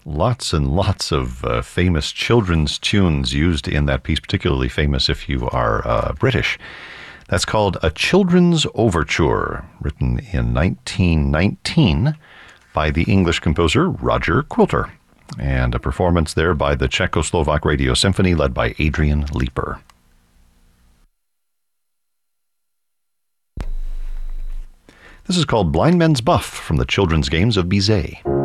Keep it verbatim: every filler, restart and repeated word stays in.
Lots and lots of uh, famous children's tunes used in that piece, particularly famous if you are uh, British. That's called A Children's Overture, written in nineteen nineteen by the English composer Roger Quilter, and a performance there by the Czechoslovak Radio Symphony led by Adrian Leeper. This is called Blind Men's Buff from the Children's Games of Bizet.